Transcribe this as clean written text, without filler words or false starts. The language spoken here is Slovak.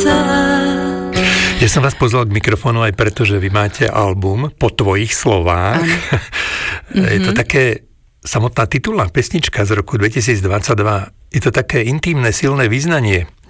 celé. Ja som vás pozval k mikrofónu aj preto, že vy máte album Po tvojich slovách. Je to také samotná titulná pesnička z roku 2022. Je to také intímne, silné vyznanie